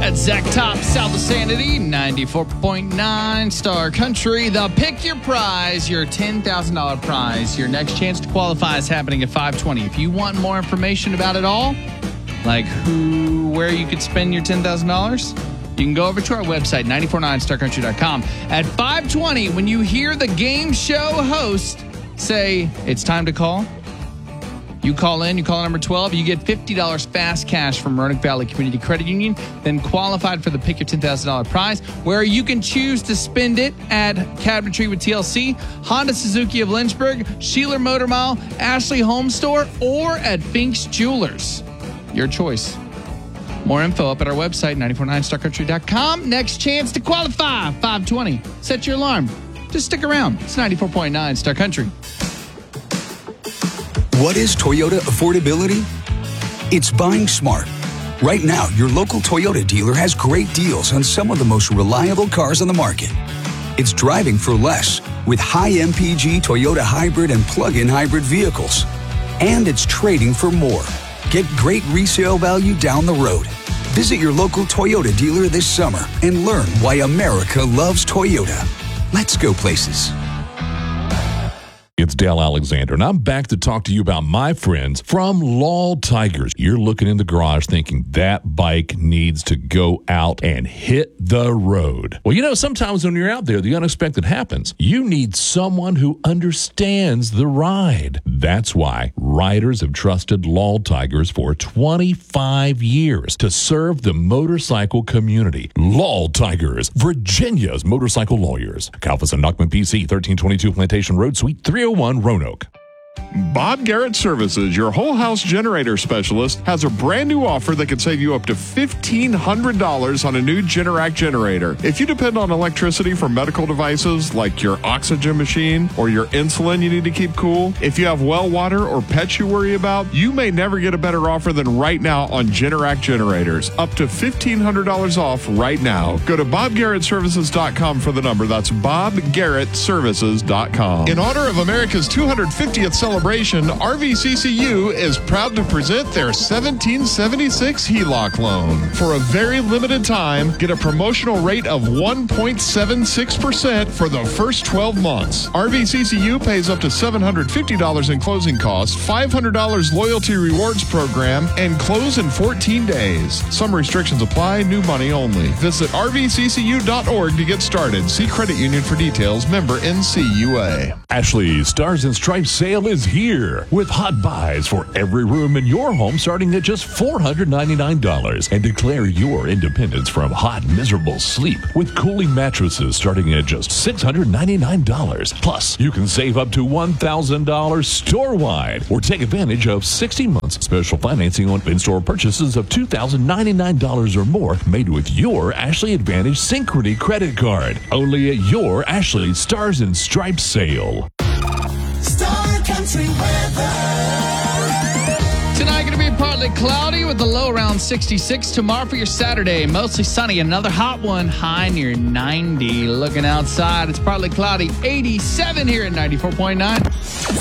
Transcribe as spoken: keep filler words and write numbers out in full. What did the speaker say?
That's Zach Top, South of Sanity, ninety-four point nine Star Country. The Pick Your Prize, your ten thousand dollars prize. Your next chance to qualify is happening at five twenty. If you want more information about it all, like who, where you could spend your ten thousand dollars, you can go over to our website, nine four nine star country dot com. At five twenty, when you hear the game show host say, it's time to call, you call in, you call number twelve, you get fifty dollars fast cash from Roanoke Valley Community Credit Union, then qualified for the Pick Your ten thousand dollars prize, where you can choose to spend it at Cabinetry with T L C, Honda Suzuki of Lynchburg, Sheeler Motor Mile, Ashley Home Store, or at Fink's Jewelers. Your choice. More info up at our website, nine four nine star country dot com. Next chance to qualify, five twenty. Set your alarm. Just stick around. It's ninety-four point nine Star Country. What is Toyota affordability? It's buying smart. Right now, your local Toyota dealer has great deals on some of the most reliable cars on the market. It's driving for less with high M P G Toyota hybrid and plug-in hybrid vehicles. And it's trading for more. Get great resale value down the road. Visit your local Toyota dealer this summer and learn why America loves Toyota. Let's go places. It's Dale Alexander, and I'm back to talk to you about my friends from Law Tigers. You're looking in the garage thinking that bike needs to go out and hit the road. Well, you know, sometimes when you're out there, the unexpected happens. You need someone who understands the ride. That's why riders have trusted Law Tigers for twenty-five years to serve the motorcycle community. Law Tigers, Virginia's motorcycle lawyers. Kalfas and Nachman P C, thirteen twenty-two Plantation Road, Suite three oh one, Roanoke. Bob Garrett Services, your whole house generator specialist, has a brand new offer that could save you up to fifteen hundred dollars on a new Generac generator. If you depend on electricity for medical devices like your oxygen machine or your insulin you need to keep cool, if you have well water or pets you worry about, you may never get a better offer than right now on Generac generators. Up to fifteen hundred dollars off right now. Go to bob garrett services dot com for the number. That's bob garrett services dot com. In honor of America's two hundred fiftieth celebration, R V C C U is proud to present their seventeen seventy-six H E L O C loan. For a very limited time, get a promotional rate of one point seven six percent for the first twelve months. R V C C U pays up to seven hundred fifty dollars in closing costs, five hundred dollars loyalty rewards program, and close in fourteen days. Some restrictions apply, new money only. Visit r v c c u dot org to get started. See credit union for details. Member N C U A. Ashley's Stars and Stripes sale is here with hot buys for every room in your home starting at just four hundred ninety-nine dollars. And declare your independence from hot, miserable sleep with cooling mattresses starting at just six hundred ninety-nine dollars. Plus, you can save up to one thousand dollars store-wide or take advantage of sixty months special financing on in-store purchases of two thousand ninety-nine dollars or more made with your Ashley Advantage Synchrony credit card. Only at your Ashley Stars and Stripes sale. Star Country weather. Tonight going to be partly cloudy with a low around sixty-six. Tomorrow for your Saturday, mostly sunny. Another hot one, high near ninety. Looking outside, it's partly cloudy, eighty-seven here at ninety-four point nine.